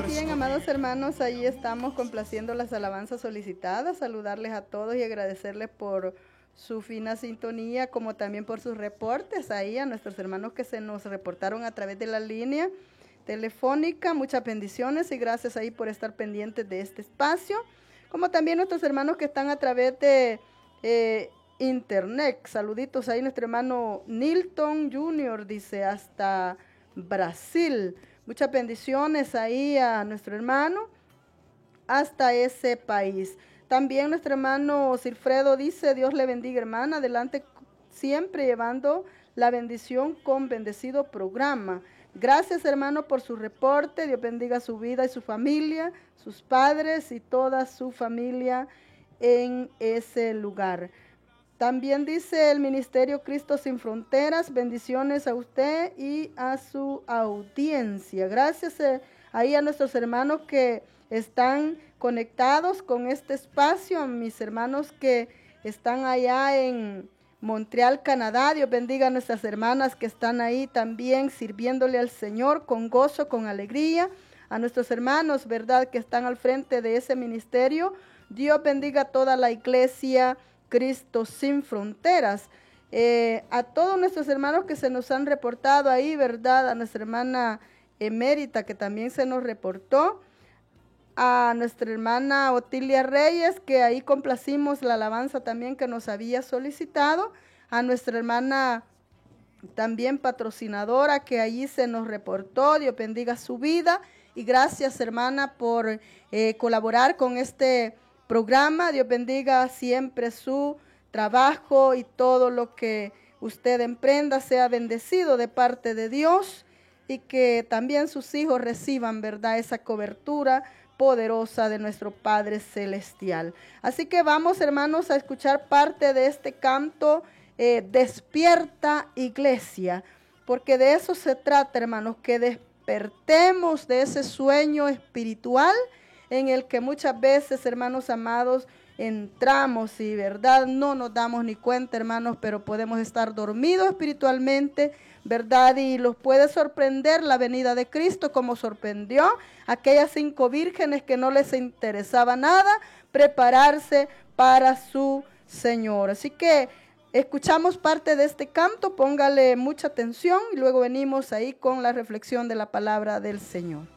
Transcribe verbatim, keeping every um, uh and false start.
Bien, amados hermanos, ahí estamos complaciendo las alabanzas solicitadas, saludarles a todos y agradecerles por su fina sintonía, como también por sus reportes ahí a nuestros hermanos que se nos reportaron a través de la línea telefónica. Muchas bendiciones y gracias ahí por estar pendientes de este espacio, como también nuestros hermanos que están a través de eh, internet. Saluditos ahí, nuestro hermano Nilton junior dice hasta Brasil. Muchas bendiciones ahí a nuestro hermano hasta ese país. También nuestro hermano Silfredo dice, Dios le bendiga, hermana, adelante siempre llevando la bendición con bendecido programa. Gracias, hermano, por su reporte. Dios bendiga su vida y su familia, sus padres y toda su familia en ese lugar. También dice el Ministerio Cristo Sin Fronteras, bendiciones a usted y a su audiencia. Gracias eh, ahí a nuestros hermanos que están conectados con este espacio, a mis hermanos que están allá en Montreal, Canadá. Dios bendiga a nuestras hermanas que están ahí también sirviéndole al Señor con gozo, con alegría. A nuestros hermanos, ¿verdad?, que están al frente de ese ministerio. Dios bendiga a toda la iglesia Cristo Sin Fronteras. Eh, a todos nuestros hermanos que se nos han reportado ahí, ¿verdad? A nuestra hermana Emérita que también se nos reportó. A nuestra hermana Otilia Reyes, que ahí complacimos la alabanza también que nos había solicitado. A nuestra hermana también patrocinadora que allí se nos reportó. Dios bendiga su vida. Y gracias, hermana, por eh, colaborar con este programa. Dios bendiga siempre su trabajo y todo lo que usted emprenda sea bendecido de parte de Dios y que también sus hijos reciban, ¿verdad?, esa cobertura poderosa de nuestro Padre Celestial. Así que vamos, hermanos, a escuchar parte de este canto, eh, Despierta Iglesia, porque de eso se trata, hermanos, que despertemos de ese sueño espiritual en el que muchas veces, hermanos amados, entramos y verdad no nos damos ni cuenta, hermanos, pero podemos estar dormidos espiritualmente, verdad, y los puede sorprender la venida de Cristo, como sorprendió a aquellas cinco vírgenes que no les interesaba nada prepararse para su Señor. Así que escuchamos parte de este canto, póngale mucha atención y luego venimos ahí con la reflexión de la palabra del Señor.